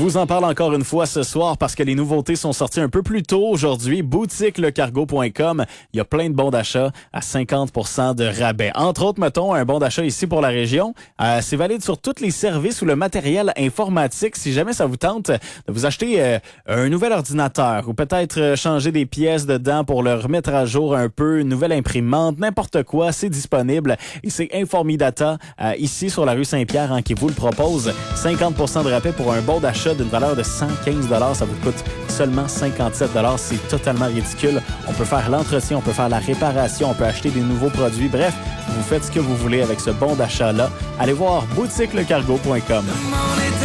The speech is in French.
vous en parle encore une fois ce soir parce que les nouveautés sont sorties un peu plus tôt aujourd'hui. Boutiquelecargo.com, il y a plein de bons d'achat à 50% de rabais. Entre autres, mettons, un bon d'achat ici pour la région. C'est valide sur tous les services ou le matériel informatique. Si jamais ça vous tente de vous acheter un nouvel ordinateur ou peut-être changer des pièces dedans pour le remettre à jour un peu, une nouvelle imprimante, n'importe quoi, c'est disponible. Et c'est Informidata ici sur la rue Saint-Pierre qui vous le propose. 50% de rabais pour un bon d'achat d'une valeur de 115 $. Ça vous coûte seulement 57 $. C'est totalement ridicule. On peut faire l'entretien, on peut faire la réparation, on peut acheter des nouveaux produits. Bref, vous faites ce que vous voulez avec ce bon d'achat-là. Allez voir boutiquelecargo.com.